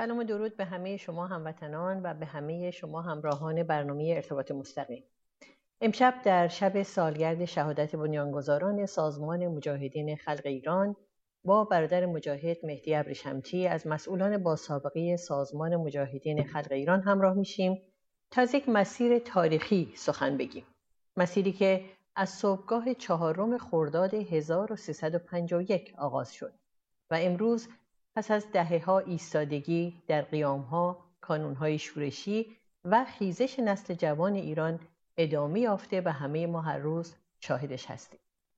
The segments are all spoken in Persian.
سلام و درود به همه شما هموطنان و به همه شما همراهان برنامه ارتباط مستقیم. امشب در شب سالگرد شهادت بنیانگذاران سازمان مجاهدین خلق ایران با برادر مجاهد مهدی ابریشمچی از مسئولان با سابقه سازمان مجاهدین خلق ایران همراه میشیم تا از یک مسیر تاریخی سخن بگیم. مسیری که از صبحگاه 4 خرداد 1351 آغاز شد و امروز پس از دهه‌ها ایستادگی در قیام‌ها، کانون‌های شورشی و خیزش نسل جوان ایران ادامه یافته و همه ما هر روز شاهدش هستیم.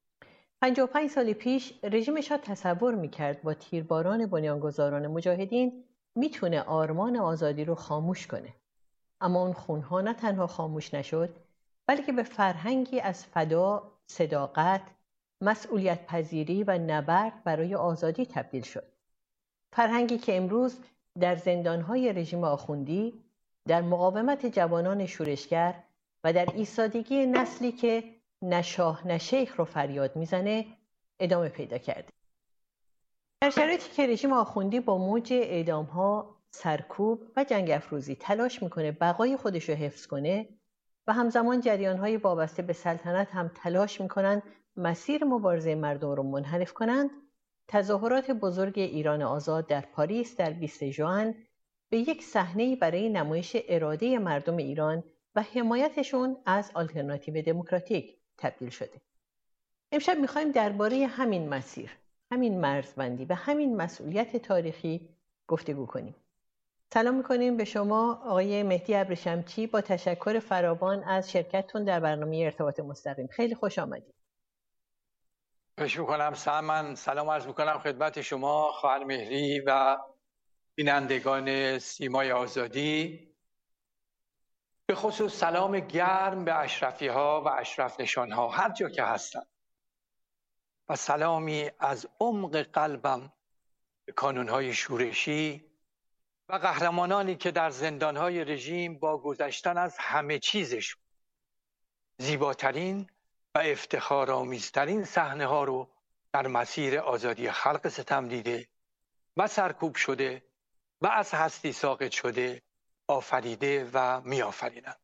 55 سال پیش رژیم شاه تصور می‌کرد با تیرباران بنیانگذاران مجاهدین میتونه آرمان آزادی رو خاموش کنه. اما اون خونها نه تنها خاموش نشد، بلکه به فرهنگی از فدا، صداقت، مسئولیت پذیری و نبرد برای آزادی تبدیل شد. فرهنگی که امروز در زندانهای رژیم آخوندی، در مقاومت جوانان شورشگر و در ایستادگی نسلی که نه شاه نه شیخ رو فریاد میزنه ادامه پیدا کرده. در شرایطی که رژیم آخوندی با موج اعدامها، سرکوب و جنگ افروزی تلاش میکنه بقای خودش رو حفظ کنه و همزمان جریانهای وابسته به سلطنت هم تلاش میکنن مسیر مبارزه مردم رو منحرف کنند، تظاهرات بزرگ ایران آزاد در پاریس در 20 ژوئن به یک صحنه‌ای برای نمایش اراده مردم ایران و حمایتشون از آلترناتیو دموکراتیک تبدیل شده. امشب می‌خوایم درباره همین مسیر، همین مرزبندی و همین مسئولیت تاریخی گفتگو کنیم. سلام می‌کنیم به شما آقای مهدی ابریشمچی با تشکر فراوان از شرکتتون در برنامه ارتباط مستقیم. خیلی خوش آمدید. خوش میکنم سلام عرض میکنم خدمت شما خواهر مهری و بینندگان سیمای آزادی، به خصوص سلام گرم به اشرفی ها و اشرف نشان ها هر جا که هستند و سلامی از عمق قلبم به کانون های شورشی و قهرمانانی که در زندان های رژیم با گذشتن از همه چیزش زیباترین و افتخارآمیزترین صحنه ها رو در مسیر آزادی خلق ستم دیده و سرکوب شده و از هستی ساقط شده آفریده و می آفرینند.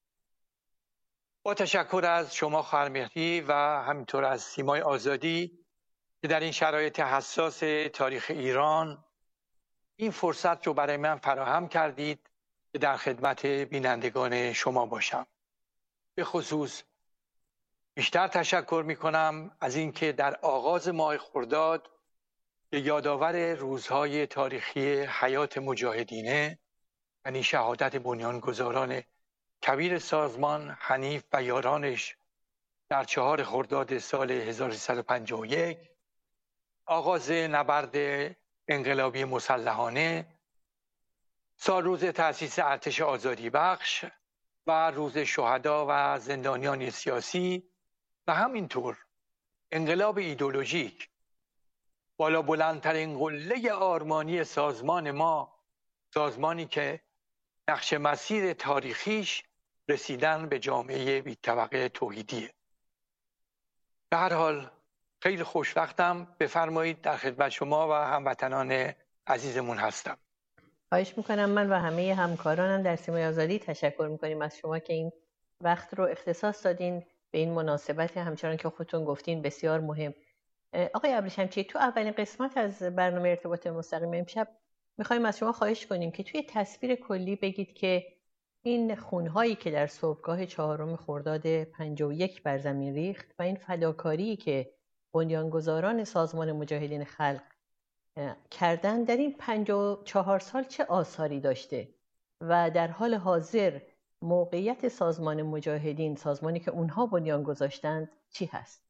با تشکر از شما خواهر مهدی و همینطور از سیمای آزادی که در این شرایط حساس تاریخ ایران این فرصت رو برای من فراهم کردید که در خدمت بینندگان شما باشم. به خصوص بیشتر تشکر می کنم از اینکه در آغاز ماه خرداد که یادآور روزهای تاریخی حیات مجاهدینه، یعنی شهادت بنیانگذاران کبیر سازمان حنیف و یارانش در 4 خرداد سال 1351، آغاز نبرد انقلابی مسلحانه، سال روز تأسیس ارتش آزادی بخش و روز شهدا و زندانیان سیاسی و همینطور انقلاب ایدئولوژیک، بالا بلندترین قله آرمانی سازمان ما، سازمانی که نقش مسیر تاریخیش رسیدن به جامعه بی طبقه توحیدیه. به هر حال خیلی خوشوقتم، بفرمایید در خدمت شما و هموطنان عزیزمون هستم. خواهش میکنم. من و همه همکارانم در سیمای آزادی تشکر میکنیم از شما که این وقت رو اختصاص دادین به این مناسبت، همچنان که خودتون گفتین بسیار مهم. آقای ابریشمچی، تو اولین قسمت از برنامه ارتباط مستقیم امشب میخوایم از شما خواهش کنیم که توی تصویر کلی بگید که این خونهایی که در صبحگاه 4 خرداد 51 بر زمین ریخت و این فداکاری که بنیانگذاران سازمان مجاهدین خلق کردن در این 54 سال چه آثاری داشته و در حال حاضر موقعیت سازمان مجاهدین، سازمانی که اونها بنیان گذاشتند، چی هست؟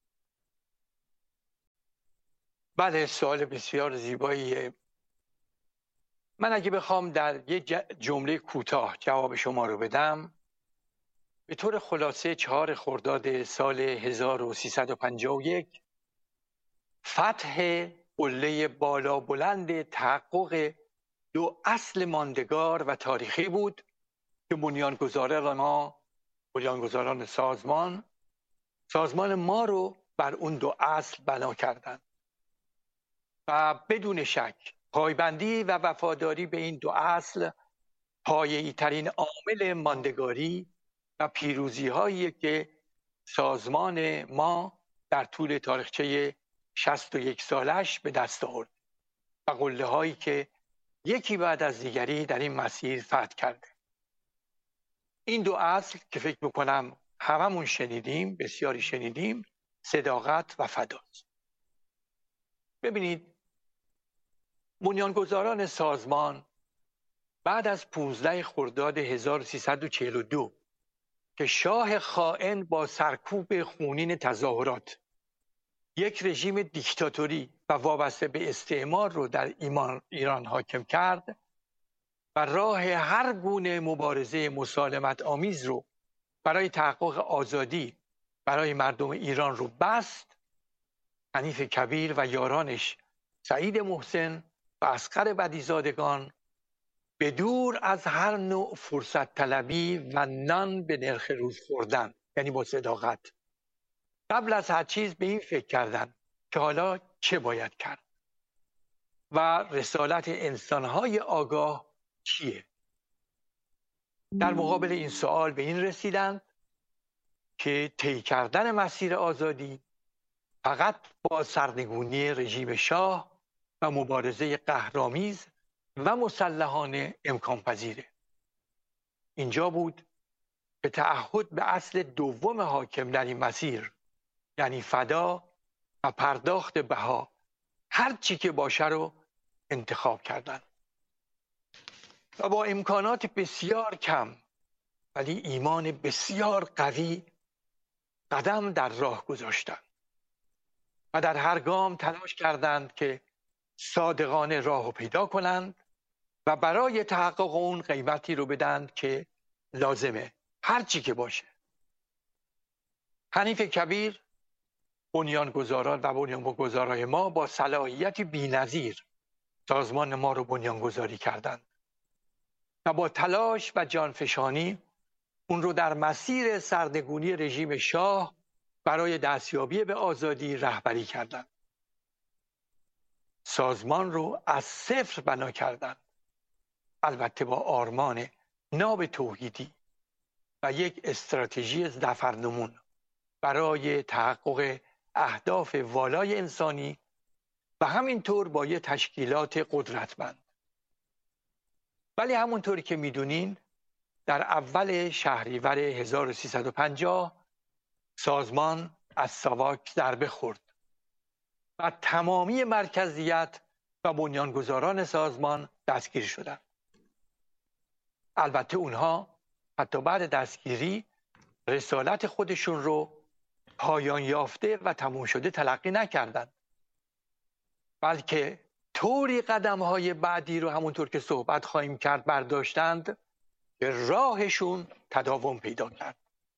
بله، سوال بسیار زیباییه. من اگه بخوام در یه جمله کوتاه جواب شما رو بدم، به طور خلاصه 4 خرداد سال 1351 فتح قله بالا بلند تحقق 2 اصل ماندگار و تاریخی بود که بنیانگذاران سازمان ما رو بر اون 2 اصل بنا کردند و بدون شک پایبندی و وفاداری به این دو اصل پایه‌ای ترین عامل ماندگاری و پیروزی هایی که سازمان ما در طول تاریخچه 61 سالش به دست آورد و قله هایی که یکی بعد از دیگری در این مسیر فتح کرده. این دو اصل که فکر میکنم هممون شنیدیم، بسیاری شنیدیم، صداقت و فداست. ببینید، بنیانگذاران سازمان بعد از 15 خرداد 1342 که شاه خائن با سرکوب خونین تظاهرات یک رژیم دیکتاتوری و وابسته به استعمار رو در ایران حاکم کرد و راه هر گونه مبارزه مسالمت آمیز رو برای تحقق آزادی برای مردم ایران رو بست، حنیف کبیر و یارانش سعید محسن و اصغر بدیزادگان به دور از هر نوع فرصت طلبی و نان به نرخ روز خوردن، یعنی با صداقت، قبل از هر چیز به این فکر کردن که حالا چه باید کرد و رسالت انسانهای آگاه چیه. در مقابل این سوال به این رسیدند که طی کردن مسیر آزادی فقط با سرنگونی رژیم شاه و مبارزه قهرآمیز و مسلحانه امکان پذیره. اینجا بود که تعهد به اصل دوم حاکم در این مسیر، یعنی فدا و پرداخت بها، هر چی که باشه رو انتخاب کردند و با امکانات بسیار کم ولی ایمان بسیار قوی قدم در راه گذاشتند و در هر گام تلاش کردند که صادقانه راهو پیدا کنند و برای تحقق اون قیمتی رو بدند که لازمه، هر چی که باشه. حنیف کبیر، بنیانگذاران و بنیانگذارای ما با صلاحیت بی‌نظیر سازمان ما رو بنیانگذاری کردند و با تلاش و جانفشانی اون رو در مسیر سرنگونی رژیم شاه برای دستیابی به آزادی رهبری کردند. سازمان رو از صفر بنا کردند، البته با آرمان ناب توحیدی و یک استراتژی ظفرنمون برای تحقق اهداف والای انسانی و همینطور با یک تشکیلات قدرتمند. ولی همونطوری که میدونین در اول شهریور 1350 سازمان از ساواک ضربه خورد و تمامی مرکزیت و بنیانگذاران سازمان دستگیر شدند. البته اونها حتی بعد دستگیری رسالت خودشون رو پایان یافته و تموم شده تلقی نکردند، بلکه طوری قدم‌های بعدی رو همونطور که صحبت خواهیم کرد برداشتند که راهشون تداوم پیدا کرد.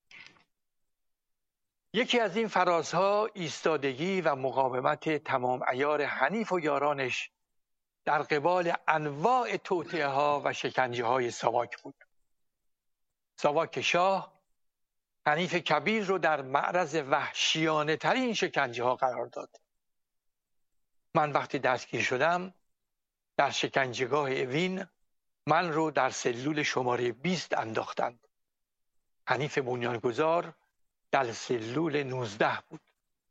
یکی از این فرازها ایستادگی و مقاومت تمام عیار حنیف و یارانش در قبال انواع توطئه‌ها و شکنجه‌های ساواک بود. ساواک شاه حنیف کبیر رو در معرض وحشیانه ترین شکنجه‌ها قرار داد. من وقتی دستگیر شدم در شکنجهگاه اوین من رو در سلول شماره 20 انداختند. حنیف بنیانگذار در سلول 19 بود.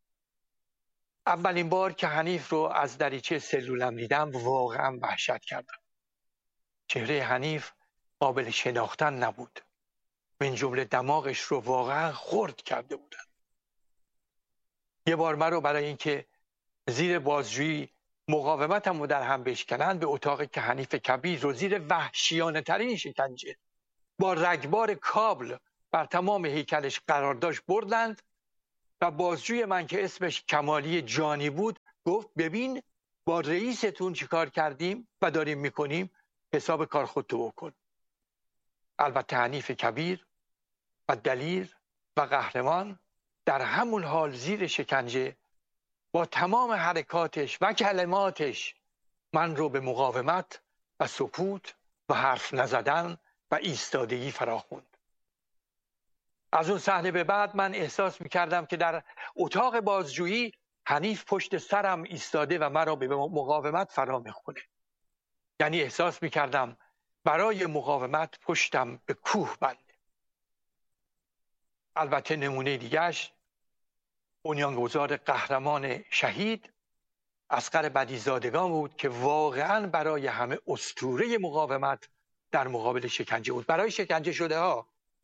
اولین بار که حنیف رو از دریچه سلولم دیدم واقعا وحشت کردم. چهره حنیف قابل شناختن نبود. من جمله دماغش رو واقعا خرد کرده بودن. یه بار من رو برای اینکه زیر بازجویی مقاومتم رو در هم بشکنن به اتاقی که حنیف کبیر رو زیر وحشیانه ترین شکنجه با رگبار کابل بر تمام هیکلش قرار داشت بردند و بازجوی من که اسمش کمالی جانی بود گفت ببین با رئیستون چیکار کردیم و داریم میکنیم، حساب کار خودتو بکن. البته حنیف کبیر و دلیر و قهرمان در همون حال زیر شکنجه با تمام حرکاتش و کلماتش من رو به مقاومت و سکوت و حرف نزدن و ایستادگی فراخوند. از اون صحنه به بعد من احساس میکردم که در اتاق بازجویی حنیف پشت سرم ایستاده و مرا به مقاومت فرا میخونه. یعنی احساس میکردم برای مقاومت پشتم به کوه بنده. البته نمونه دیگرش بنیانگذار قهرمان شهید اصغر بدیزادگان بود که واقعا برای همه اسطوره مقاومت در مقابل شکنجه بود، برای شکنجه شده ها.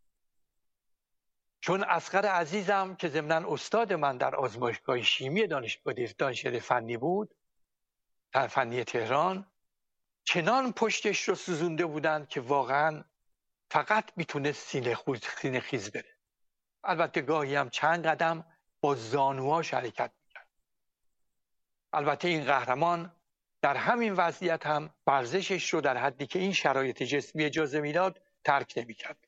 چون اصغر عزیزم که ضمناً استاد من در آزمایشگاه شیمی دانشکده فنی بود، فنی تهران، چنان پشتش رو سوزونده بودند که واقعا فقط میتونست سینه خیز بره. البته گاهی هم چند قدم با زانواش حرکت میکرد. البته این قهرمان در همین وضعیت هم ورزشش رو در حدی که این شرایط جسمی اجازه میداد ترک نمیکرد.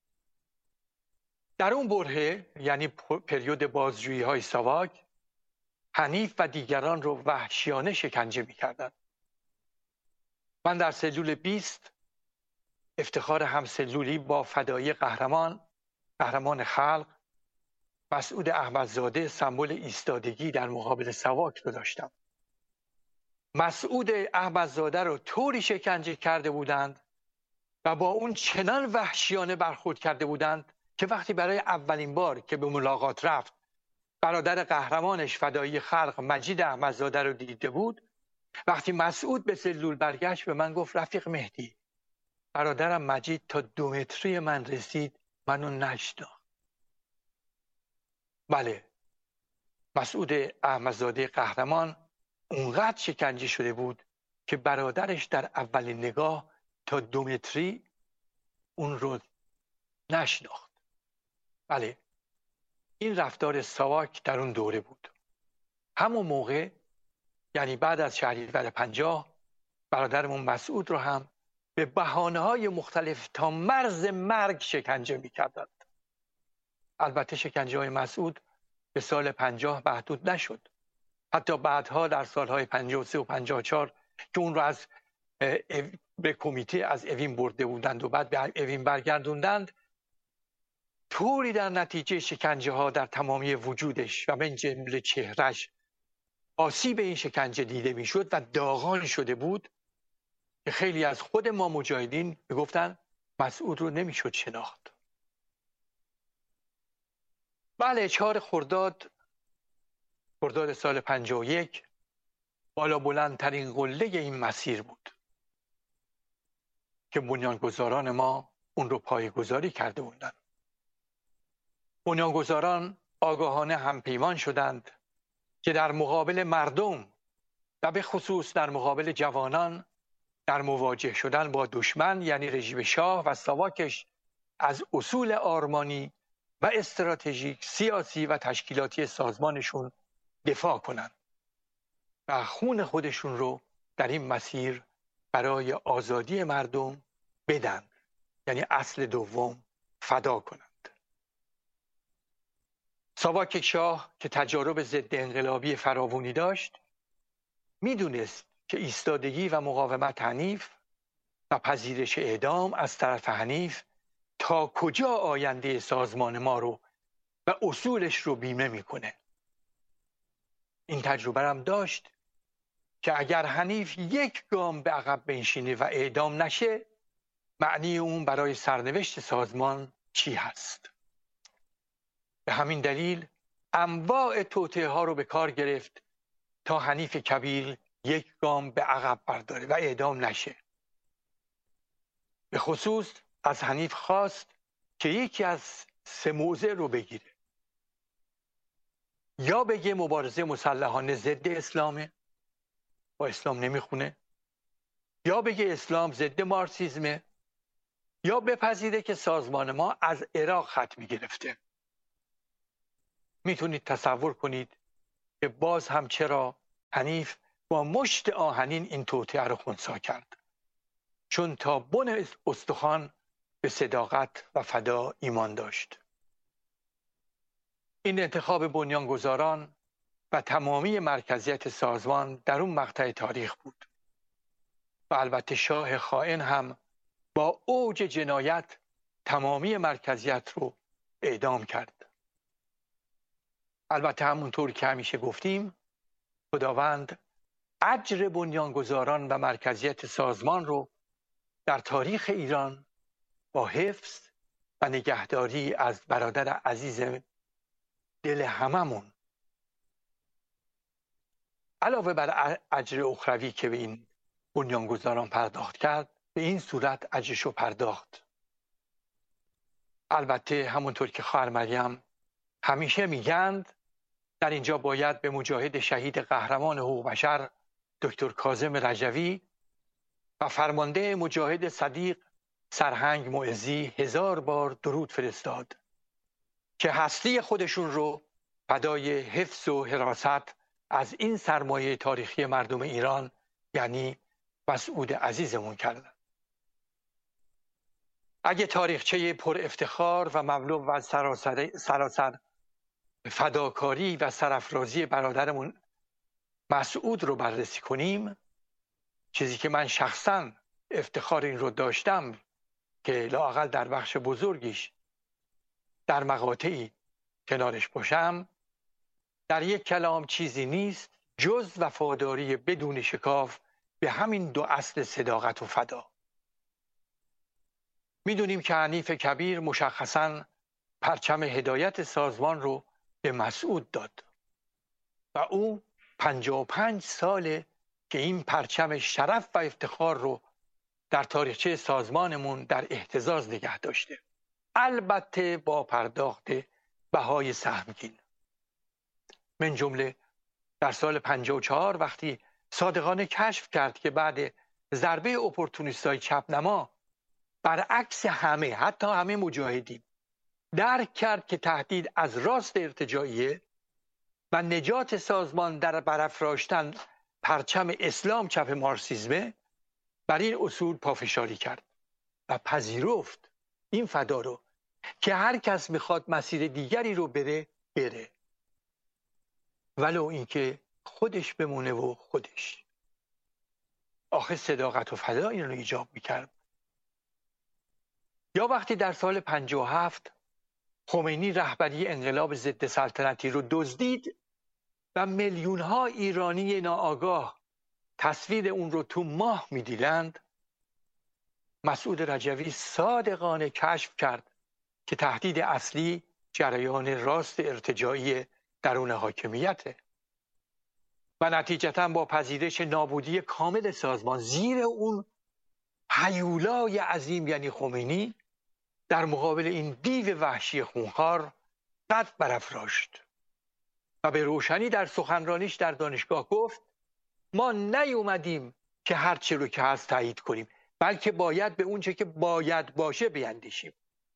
در اون برهه، یعنی پریود بازجویی های ساواک، حنیف و دیگران رو وحشیانه شکنجه میکردند. من در سلول 20 افتخار همسلولی با فدایی قهرمان خلق مسعود احمدزاده سمبل ایستادگی در مقابل ساواک رو داشتم. مسعود احمدزاده رو طوری شکنجه کرده بودند و با اون چنان وحشیانه برخورد کرده بودند که وقتی برای اولین بار که به ملاقات رفت برادر قهرمانش فدایی خلق مجید احمدزاده رو دیده بود، وقتی مسعود به سلول برگشت به من گفت رفیق مهدی، برادرم مجید تا 2 متری من رسید، منو نشناخت. بله، مسعود احمدزاده قهرمان اونقدر شکنجه شده بود که برادرش در اولین نگاه تا 2 متری اون رو نشناخت. بله، این رفتار ساواک در اون دوره بود. همون موقع، یعنی بعد از شهریور 50، برادرمون مسعود رو هم به بهانه‌های مختلف تا مرز مرگ شکنجه می‌کردند. البته شکنجه های مسعود به سال 50 محدود نشد. حتی بعدها در سالهای 53 و 54 که اون رو از به کمیته از اوین برده بودند و بعد به اوین برگردوندند، طوری در نتیجه شکنجه ها در تمامی وجودش و من جمله چهرش آسیب این شکنجه دیده میشد و داغان شده بود که خیلی از خود ما مجاهدین میگفتن مسعود رو نمیشد شناخت. بله، 4 خرداد سال 51 بالا بلندترین قله این مسیر بود که بنیانگذاران ما اون رو پایه‌گذاری کرده بودند. بنیانگذاران آگاهانه همپیمان شدند که در مقابل مردم و به خصوص در مقابل جوانان در مواجه شدن با دشمن، یعنی رژیم شاه و ساواکش، از اصول آرمانی و استراتژیک، سیاسی و تشکیلاتی سازمانشون دفاع کنند و خون خودشون رو در این مسیر برای آزادی مردم بدن، یعنی اصل دوم فدا کنند. ساواک شاه که تجارب ضد انقلابی فراوانی داشت، میدونست که ایستادگی و مقاومت حنیف و پذیرش اعدام از طرف حنیف تا کجا آینده سازمان ما رو و اصولش رو بیمه میکنه. این تجربه هم داشت که اگر حنیف یک گام به عقب بنشینه و اعدام نشه، معنی اون برای سرنوشت سازمان چی هست؟ به همین دلیل انواع توطئه ها رو به کار گرفت تا حنیف کبیر یک گام به عقب برداره و اعدام نشه. به خصوص از حنیف خواست که یکی از 3 موضع رو بگیره: یا بگه مبارزه مسلحانه ضد اسلامه، با اسلام نمیخونه، یا بگه اسلام ضد مارکسیسمه، یا بپذیره که سازمان ما از عراق خط میگرفته. میتونید تصور کنید که باز هم چرا حنیف با مشت آهنین این توطئه رو خنثی کرد، چون تا بن استخوان به صداقت و فدا ایمان داشت. این انتخاب بنیانگذاران و تمامی مرکزیت سازمان در اون مقطع تاریخ بود و البته شاه خائن هم با اوج جنایت تمامی مرکزیت رو اعدام کرد. البته همونطور که همیشه گفتیم، خداوند اجر بنیانگذاران و مرکزیت سازمان رو در تاریخ ایران با حفظ و نگهداری از برادر عزیز دل هممون، علاوه بر اجر اخروی که به این بنیانگذاران پرداخت کرد، به این صورت اجرش رو پرداخت. البته همونطور که خواهر مریم همیشه میگند، در اینجا باید به مجاهد شهید قهرمان حقوق بشر دکتر کاظم رجوی و فرمانده مجاهد صدیق سرهنگ معزی 1000 بار درود فرستاد که هستی خودشون رو فدای حفظ و حراست از این سرمایه تاریخی مردم ایران یعنی مسعود عزیزمون کردن. اگه تاریخچه پر افتخار و مملو و سراسر فداکاری و سرافرازی برادرمون مسعود رو بررسی کنیم، چیزی که من شخصا افتخار این رو داشتم که لااقل در بخش بزرگیش در مقاطعی کنارش باشم، در یک کلام چیزی نیست جز وفاداری بدون شکاف به همین دو اصل صداقت و فدا. میدونیم که حنیف کبیر مشخصاً پرچم هدایت سازمان رو به مسعود داد و او 55 ساله که این پرچم شرف و افتخار رو در تاریخچه سازمانمون در اهتزاز نگه داشته، البته با پرداخت بهای سهمگین. من جمله در سال 54 وقتی صادقانه کشف کرد که بعد ضربه اپورتونیستای چپنما برعکس همه، حتی همه مجاهدین، درک کرد که تهدید از راست ارتجاعیه و نجات سازمان در برافراشتن پرچم اسلام چپ مارکسیسمه، بر این اصول پافشاری کرد و پذیرفت این فدا رو که هر کس میخواد مسیر دیگری رو بره ولو اینکه خودش بمونه و خودش. آخه صداقت و فدا این رو ایجاب میکرد. یا وقتی در سال 57 خمینی رهبری انقلاب ضد سلطنتی رو دزدید و میلیون ها ایرانی ناآگاه تصویر اون رو تو ماه میدیدند، مسعود رجوی صادقانه کشف کرد که تهدید اصلی جریان راست ارتجاعی درون حاکمیته و نتیجتا با پذیرش نابودی کامل سازمان زیر اون هیولای عظیم یعنی خمینی، در مقابل این دیو وحشی خونخوار قد برافراشت و به روشنی در سخنرانیش در دانشگاه گفت ما نیومدیم که هرچی رو که هست تایید کنیم، بلکه باید به اونچه که باید باشه بیندیشیم.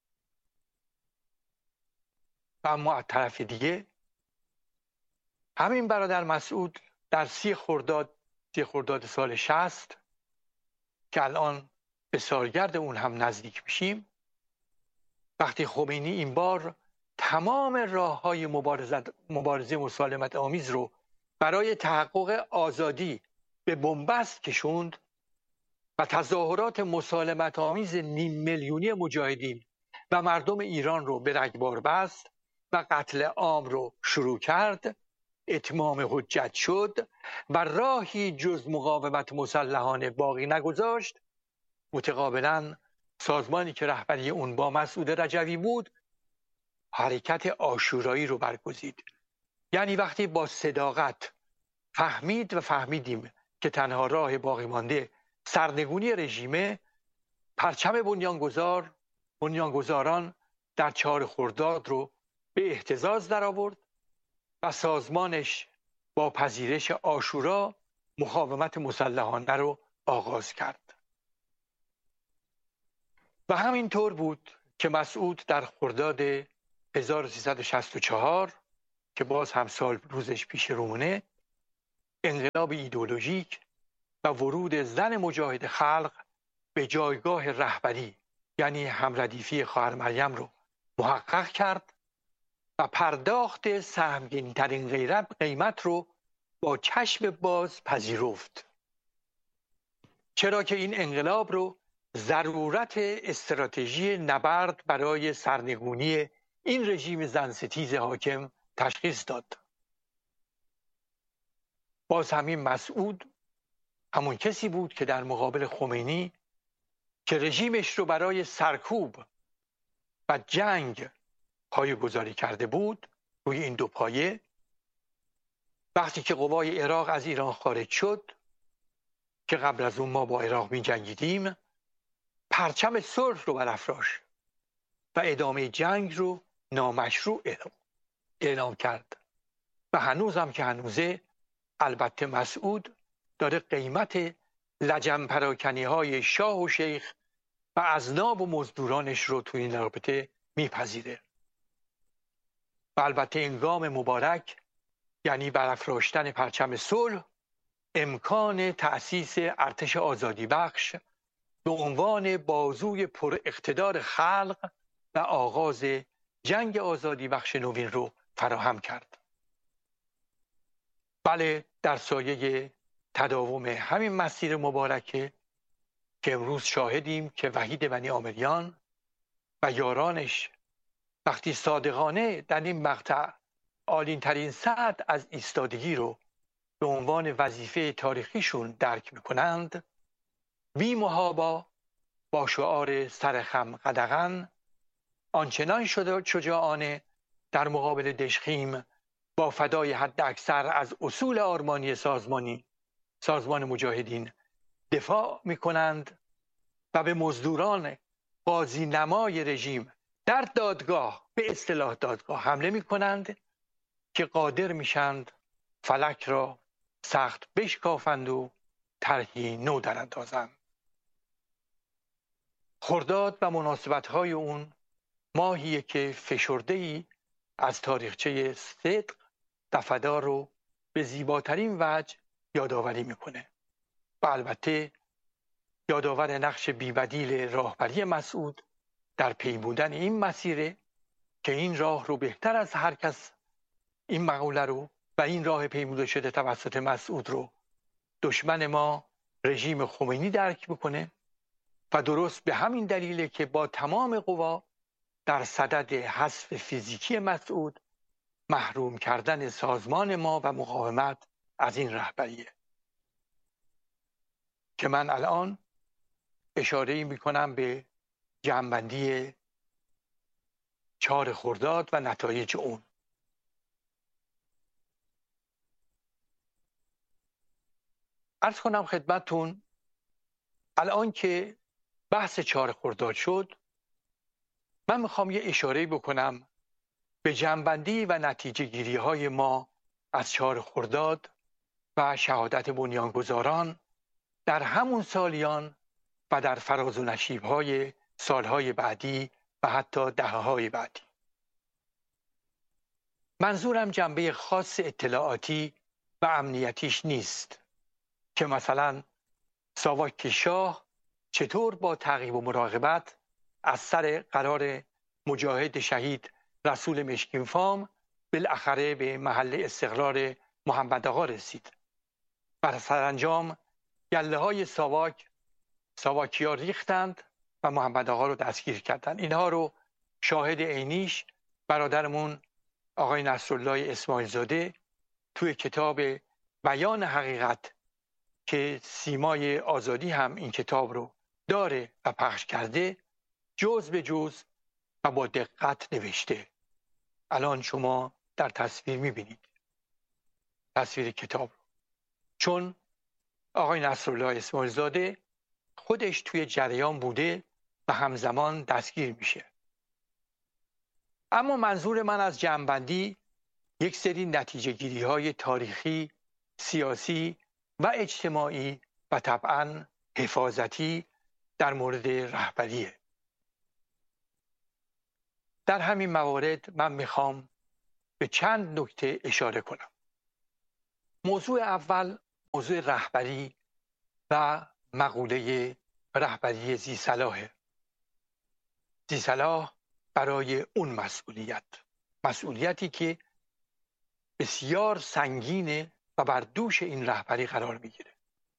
و اما از طرف دیگه همین برادر مسعود در 30 خرداد سال 60 که الان به سالگرد اون هم نزدیک میشیم، وقتی خمینی این بار تمام راه‌های مبارزه مسالمت آمیز رو برای تحقق آزادی به بنبست کشوند و تظاهرات مسالمت آمیز 500,000 میلیونی مجاهدین و مردم ایران رو به رگبار بست و قتل عام رو شروع کرد، اتمام حجت شد و راهی جز مقاومت مسلحانه باقی نگذاشت، متقابلاً سازمانی که رهبری اون با مسعود رجوی بود حرکت عاشورایی رو برگزید. یعنی وقتی با صداقت فهمیدیم که تنها راه باقی مانده سرنگونی رژیمه، پرچم بنیانگذاران در 4 خرداد رو به اهتزاز درآورد و سازمانش با پذیرش عاشورا مقاومت مسلحانه رو آغاز کرد. و همینطور بود که مسعود در خرداد 1364 که باز هم سال روزش پیش رومونه، انقلاب ایدئولوژیک و ورود زن مجاهد خلق به جایگاه رهبری یعنی همردیفی خواهر مریم رو محقق کرد و پرداخت سهمگین‌ترین قیمت رو با چشم باز پذیرفت، چرا که این انقلاب رو ضرورت استراتژی نبرد برای سرنگونی این رژیم زنستیز حاکم تشخیص داد. باز همین مسعود همون کسی بود که در مقابل خمینی که رژیمش رو برای سرکوب و جنگ پایه‌گذاری کرده بود، روی این دو پایه وقتی که قوای عراق از ایران خارج شد، که قبل از اون ما با عراق می جنگیدیم، پرچم صلح رو برافراشت و ادامه جنگ رو نامشروع اعلام کرد. و هنوز هم که هنوزه، البته مسعود داره قیمت لجن پراکنی های شاه و شیخ و اذناب و مزدورانش رو تو این رابطه میپذیره. و البته این گام مبارک، یعنی برافراشتن پرچم صلح، امکان تأسیس ارتش آزادی بخش به عنوان بازوی پر اقتدار خلق و آغاز جنگ آزادی بخش نوین رو فراهم کرد. بله، در سایه تداوم همین مسیر مبارکه که امروز شاهدیم که وحید بنی عامریان و یارانش وقتی صادقانه در این مقطع عالین ترین سطح از ایستادگی رو به عنوان وظیفه تاریخیشون درک میکنند، بی محابا با شعار سرخم قدغن آنچنان شجاعانه در مقابل دژخیم با فدای حد اکثر از اصول آرمانی سازمان مجاهدین دفاع می کنند و به مزدوران قاضی نمای رژیم در دادگاه، به اصطلاح دادگاه، حمله می کنند که قادر میشند فلک را سخت بشکافند و طرحی نو دراندازند. خرداد و مناسبت‌های اون ماهیه که فشرده‌ای از تاریخچه صدق و فدا رو به زیباترین وجه یادآوری میکنه و البته یادآور نقش بی‌بدیل راهبری مسعود در پیمودن این مسیره که این راه رو بهتر از هر کس، این مقوله رو و این راه پیموده شده توسط مسعود رو، دشمن ما رژیم خمینی درک میکنه و درست به همین دلیله که با تمام قوا در صدد حذف فیزیکی مسعود، محروم کردن سازمان ما و مقاومت از این رهبریه که من الان اشاره میکنم به جمع‌بندی 4 خرداد و نتایج اون. عرض کنم خدمتتون الان که بحث 4 خرداد شد، من میخوام یه اشاره بکنم به جمع‌بندی و نتیجه گیری های ما از 4 خرداد و شهادت بنیانگذاران در همون سالیان و در فراز و نشیب های سالهای بعدی و حتی دهه‌های بعدی. منظورم جنبه خاص اطلاعاتی و امنیتیش نیست که مثلا ساواک شاه چطور با تعقیب و مراقبت از سر قرار مجاهد شهید رسول مشکین فام بالاخره به محل استقرار محمد آقا رسید و سرانجام گله های ساواکیا ریختند و محمد آقا رو دستگیر کردند. اینها رو شاهد عینیش برادرمون آقای نصرالله اسماعیل زاده توی کتاب بیان حقیقت که سیمای آزادی هم این کتاب رو داره و پخش کرده، جز به جز و با دقت نوشته. الان شما در تصویر میبینید تصویر کتاب رو، چون آقای نصرالله اسماعیل زاده خودش توی جریان بوده و همزمان دستگیر میشه. اما منظور من از جمع‌بندی یک سری نتیجه گیری های تاریخی، سیاسی و اجتماعی و طبعاً حفاظتی در مورد رهبریه. در همین موارد من میخوام به چند نکته اشاره کنم. موضوع اول موضوع رهبری و مقوله رهبری ذی‌صلاحه. ذی‌صلاح برای اون مسئولیتی که بسیار سنگینه و بر دوش این رهبری قرار میگیره.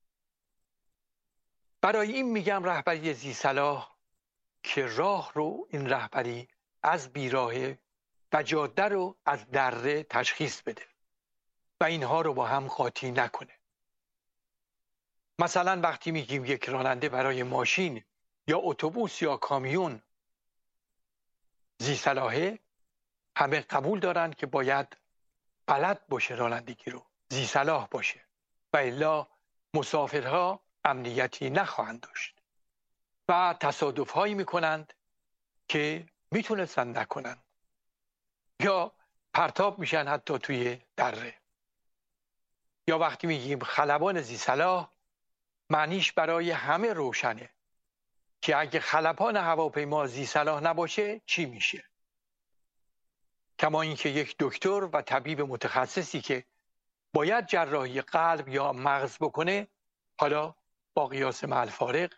برای این میگم رهبری ذی‌صلاح که راه رو این رهبری از بیراهه و جاده رو از دره تشخیص بده و اینها رو با هم قاطی نکنه. مثلا وقتی میگیم یک راننده برای ماشین یا اتوبوس یا کامیون ذی صلاحه، همه قبول دارن که باید بلد باشه، رانندگی رو ذی صلاح باشه و الا مسافرها امنیتی نخواهند داشت و تصادف هایی میکنند که میتونستن نکنن یا پرتاب میشن حتی توی دره. یا وقتی میگیم خلبان ذی صلاح، معنیش برای همه روشنه که اگه خلبان هواپیما ذی صلاح نباشه چی میشه. کما اینکه یک دکتر و طبیب متخصصی که باید جراحی قلب یا مغز بکنه، حالا با قیاس مع الفارق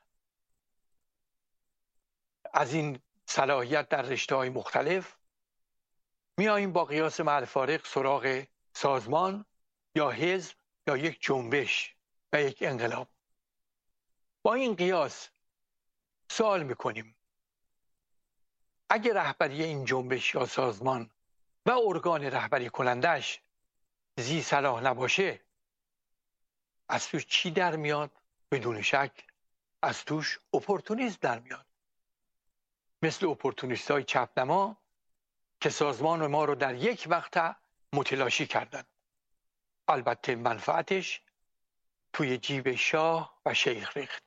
از این صلاحیت در رشته‌های مختلف، میاییم با قیاس مع الفارق سراغ سازمان یا حزب یا یک جنبش و یک انقلاب. با این قیاس سوال میکنیم اگه رهبری این جنبش یا سازمان و ارگان رهبری کنندش ذی صلاح نباشه، از توش چی در میاد؟ بدون شک از توش اپورتونیسم در میاد، مثل اپورتونیست های چپنما که سازمان ما رو در یک مقطع متلاشی کردن. البته منفعتش توی جیب شاه و شیخ ریخت.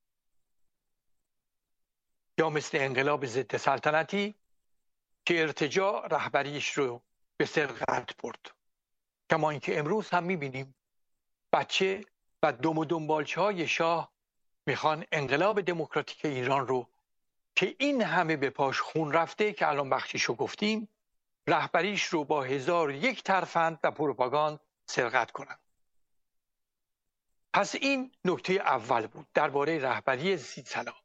یا مثل انقلاب ضد سلطنتی که ارتجاع رهبریش رو به سرقت برد. کما اینکه امروز هم میبینیم بچه و دم و دنبالچه های شاه میخوان انقلاب دموکراتیک ایران رو که این همه به پاش خون رفته که الان بخشیشو گفتیم، رهبریش رو با 1001 ترفند و پروپاگاند سرقت کنند. پس این نکته اول بود درباره رهبری ذی صلاح.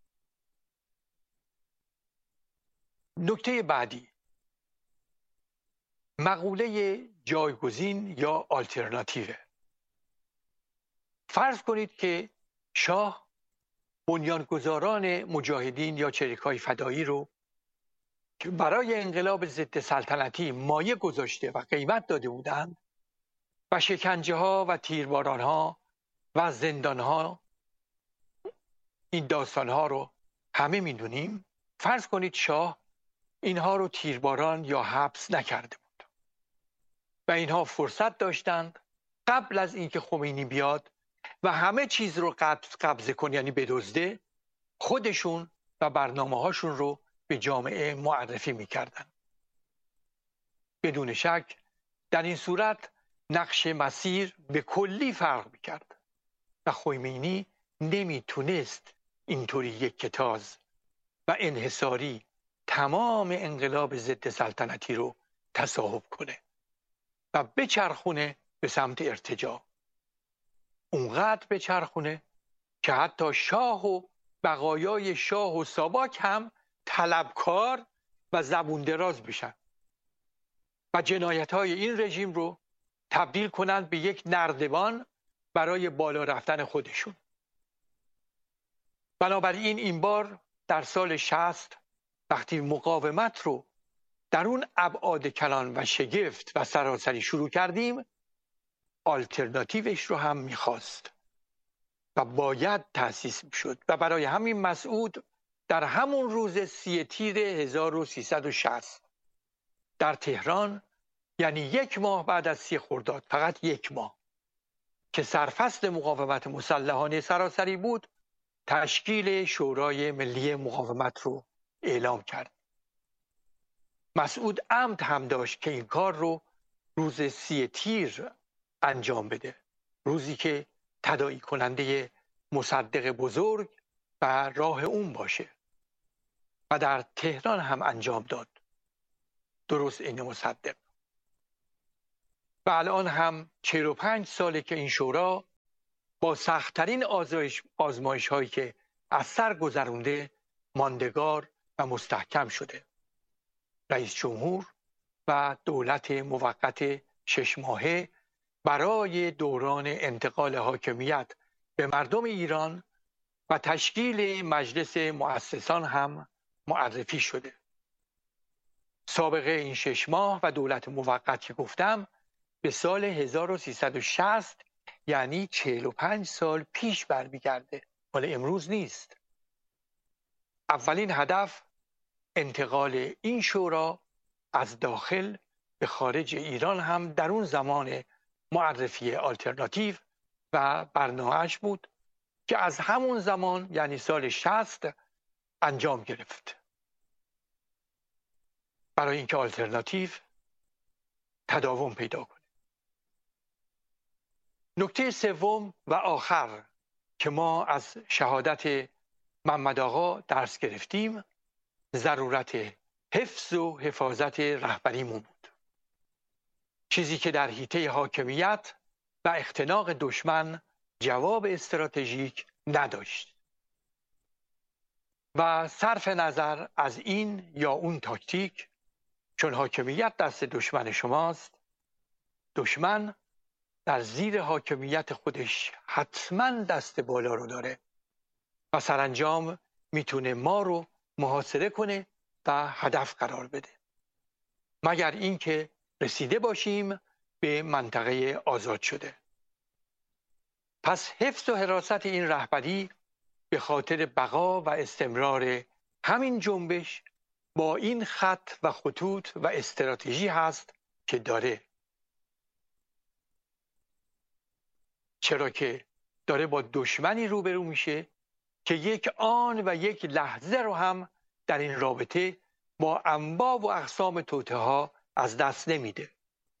نکته بعدی، مقوله جایگزین یا آلترناتیو. فرض کنید که شاه بنیانگذاران مجاهدین یا چریک‌های فدایی رو که برای انقلاب ضد سلطنتی مایه گذاشته و قیمت داده بودند و شکنجه ها و تیرباران ها و زندان ها، این داستان ها رو همه میدونیم. فرض کنید شاه اینها رو تیرباران یا حبس نکرده بود و اینها فرصت داشتند قبل از اینکه خمینی بیاد و همه چیز رو قبضه کنه، یعنی بدزده، خودشون و برنامه هاشون رو به جامعه معرفی میکردن. بدون شک در این صورت نقش مسیر به کلی فرق میکرد و خمینی نمیتونست اینطوری یک کتاز و انحصاری تمام انقلاب ضد سلطنتی رو تصاحب کنه و بچرخونه به سمت ارتجاع. اونقدر بچرخونه که حتی شاه و بقایای شاه و ساواک هم طلبکار و زبون دراز بشن و جنایت‌های این رژیم رو تبدیل کنند به یک نردبان برای بالا رفتن خودشون. بنابراین این بار در سال 60 وقتی مقاومت رو در اون ابعاد کلان و شگفت و سراسری شروع کردیم، آلترناتیوش رو هم میخواست و باید تأسیس میشد و برای همین مسعود در همون روز 3 تیر 1360 در تهران، یعنی 1 ماه بعد از 30 خرداد، فقط 1 ماه که سرفصل مقاومت مسلحانه سراسری بود، تشکیل شورای ملی مقاومت رو اعلام کرد. مسعود عمد هم داشت که این کار رو روز 3 تیر انجام بده، روزی که تداعی کننده مصدق بزرگ و راه اون باشه و در تهران هم انجام داد، درست این مصدق. و الان هم 45 ساله که این شورا با سخت‌ترین آزمایش هایی که از سر گذرونده ماندگار و مستحکم شده. رئیس جمهور و دولت موقت 6 ماهه برای دوران انتقال حاکمیت به مردم ایران و تشکیل مجلس مؤسسان هم معرفی شده. سابقه این 6 ماه و دولت موقت که گفتم به سال 1360 یعنی 45 سال پیش برمیگرده، مال امروز نیست. اولین هدف انتقال این شورا از داخل به خارج ایران هم در اون زمان معرفی آلترناتیو و برنامه‌اش بود که از همون زمان یعنی سال 60 انجام گرفت، برای اینکه آلترناتیو تداوم پیدا کنه. نکته سوم و آخر که ما از شهادت محمد آقا درس گرفتیم ضرورت حفظ و حفاظت رهبریمون بود، چیزی که در حیطه حاکمیت و اختناق دشمن جواب استراتژیک نداشت و صرف نظر از این یا اون تاکتیک، چون حاکمیت دست دشمن شماست، دشمن در زیر حاکمیت خودش حتما دست بالا رو داره و سرانجام میتونه ما رو محاصره کنه و هدف قرار بده، مگر اینکه رسیده باشیم به منطقه آزاد شده. پس حفظ و حراست این رهبری به خاطر بقا و استمرار همین جنبش با این خط و خطوط و استراتژی هست که داره، چرا که داره با دشمنی روبرو میشه که یک آن و یک لحظه رو هم در این رابطه با انواع و اقسام توطئه ها از دست نمیده.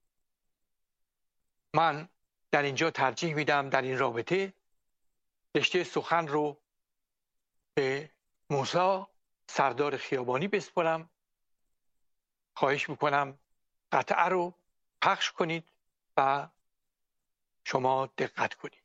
من در اینجا ترجیح میدم در این رابطه رشته سخن رو به موسی سردار خیابانی بسپارم. خواهش میکنم قطعه رو پخش کنید و شما دقت کنید.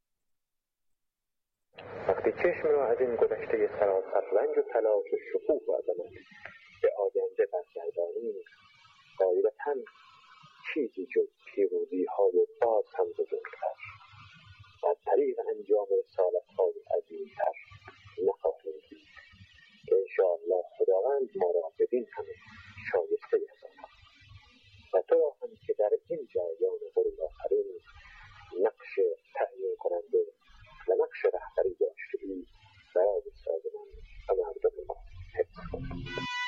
وقتی چشم را از این گذشته سراسر رنج و تلاش و شکوه و عظمت به آینده برگردانیم، غالباً چیزی جز پیروزی‌های باز هم بزرگتر و از طریق انجام رسالت‌های عظیم‌تر نخواهیم دید که انشاءالله خداوند ما را بدین همه شایسته یازد و تو را هم که در این جریان غروب آخرین نقش تعیین کننده و نقش رهبری داشته‌ای برای سازمان و مردم ما حفظ کن.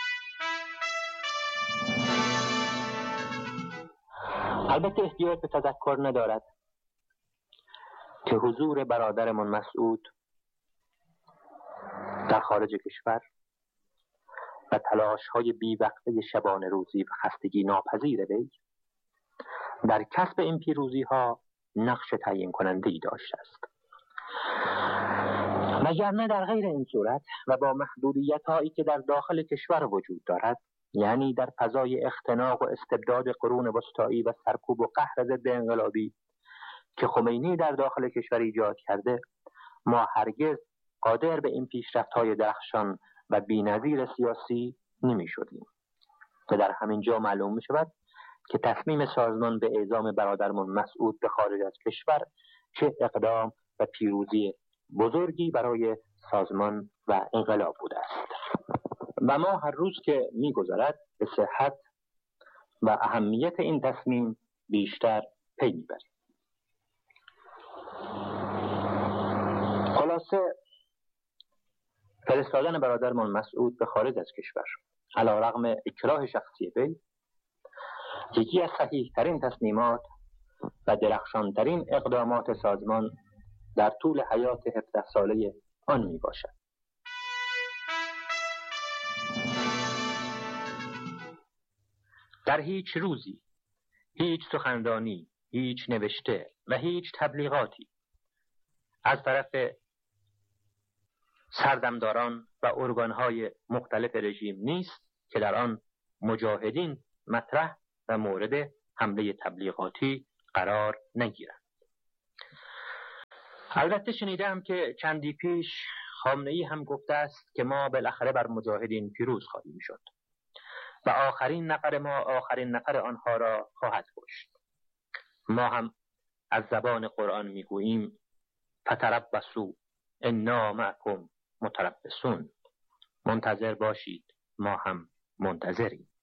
البته احتیاج به تذکر ندارد که حضور برادرمان مسعود در خارج کشور و تلاش‌های بی‌وقفه شبانه روزی و خستگی ناپذیر وی در کسب این پیروزی‌ها نقش تعیین کننده‌ای داشته است. وگرنه در غیر این صورت و با محدودیت‌هایی که در داخل کشور وجود دارد، یعنی در فضای اختناق و استبداد قرون وسطایی و سرکوب و قهر ضد انقلابی که خمینی در داخل کشور ایجاد کرده، ما هرگز قادر به این پیشرفت‌های درخشان و بی‌نظیر سیاسی نمی‌شدیم. و در همین جا معلوم می‌شود که تصمیم سازمان به اعزام برادرمان مسعود به خارج از کشور چه اقدام و پیروزی بزرگی برای سازمان و انقلاب بوده است و ما هر روز که می‌گذرد به صحت و اهمیت این تصمیم بیشتر پی می‌بریم. خلاصه فرستادن برادرمان مسعود به خارج از کشور علیرغم اکراه شخصی وی یکی از صحیح‌ترین تصمیمات و درخشان‌ترین اقدامات سازمان در طول حیات 17 ساله آن میباشد. در هیچ روزی، هیچ سخنرانی، هیچ نوشته و هیچ تبلیغاتی از طرف سردمداران و ارگانهای مختلف رژیم نیست که در آن مجاهدین مطرح و مورد حمله تبلیغاتی قرار نگیرند. البته شنیدم که چندی پیش خامنه‌ای هم گفته است که ما بالاخره بر مجاهدین پیروز خواهیم شد و آخرین نفر ما آخرین نفر آنها را خواهد کشت. ما هم از زبان قرآن میگوییم فتربصوا انا معکم متربصون، منتظر باشید ما هم منتظریم.